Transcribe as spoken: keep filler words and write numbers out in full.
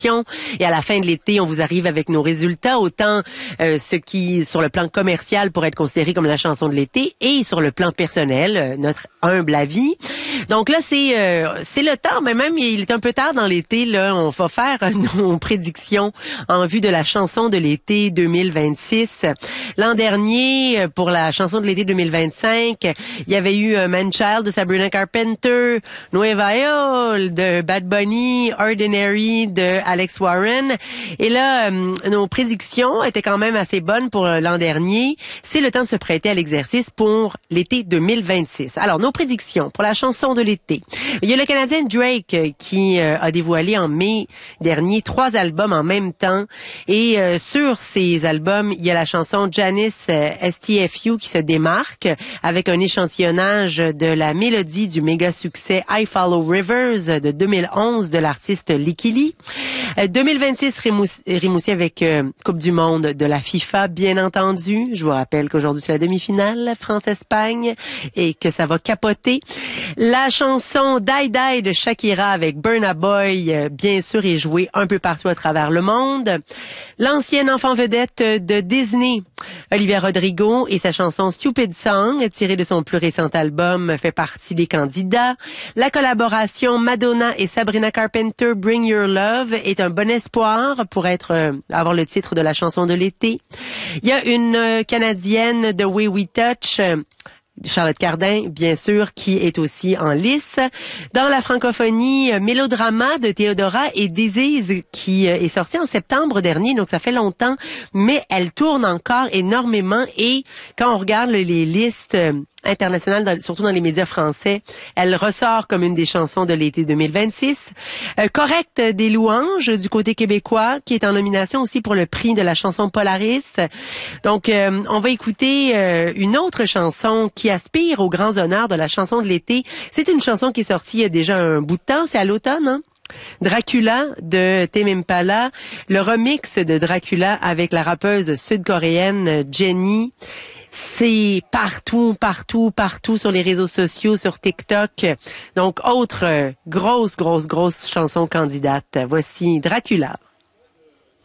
Et à la fin de l'été, on vous arrive avec nos résultats, autant euh, ce qui, sur le plan commercial, pourrait être considéré comme la chanson de l'été, et sur le plan personnel, euh, notre humble avis. Donc là, c'est euh, c'est le temps, mais même il est un peu tard dans l'été, là, on va faire nos prédictions en vue de la chanson de l'été deux mille vingt-six. L'an dernier, pour la chanson de l'été deux mille vingt-cinq, il y avait eu euh, Man-Child de Sabrina Carpenter, Nueva York de Bad Bunny, Ordinary de Alex Warren. Et là, euh, nos prédictions étaient quand même assez bonnes pour l'an dernier. C'est le temps de se prêter à l'exercice pour l'été deux mille vingt-six. Alors, nos prédictions pour la chanson de l'été. Il y a le Canadien Drake euh, qui euh, a dévoilé en mai dernier trois albums en même temps. Et euh, sur ces albums, il y a la chanson Janice euh, S T F U qui se démarque avec un échantillonnage de la mélodie du méga succès I Follow Rivers de deux mille onze de l'artiste Licky Lee. deux mille vingt-six rime aussi avec euh, Coupe du monde de la FIFA, bien entendu. Je vous rappelle qu'aujourd'hui c'est la demi-finale France-Espagne et que ça va capoter. La chanson Die Die de Shakira avec Burna Boy, euh, bien sûr, est jouée un peu partout à travers le monde. L'ancienne enfant vedette de Disney, Olivia Rodrigo, et sa chanson Stupid Song, tirée de son plus récent album, fait partie des candidats. La collaboration Madonna et Sabrina Carpenter, Bring Your Love, est un bon espoir pour être euh, avoir le titre de la chanson de l'été. Il y a une euh, Canadienne, The Way We Touch, euh, Charlotte Cardin, bien sûr, qui est aussi en lice. Dans la francophonie, Mélodrama de Théodora et Disease, qui est sorti en septembre dernier, donc ça fait longtemps, mais elle tourne encore énormément. Et quand on regarde les listes internationales, dans, surtout dans les médias français, elle ressort comme une des chansons de l'été deux mille vingt-six. Euh, Correct des louanges du côté québécois, qui est en nomination aussi pour le prix de la chanson Polaris. Donc, euh, on va écouter euh, une autre chanson qui aspire aux grands honneurs de la chanson de l'été. C'est une chanson qui est sortie il y a déjà un bout de temps, c'est à l'automne, hein? Dracula de Tame Impala, le remix de Dracula avec la rappeuse sud-coréenne Jennie. C'est partout, partout, partout sur les réseaux sociaux, sur TikTok. Donc, autre euh, grosse, grosse, grosse chanson candidate. Voici Dracula.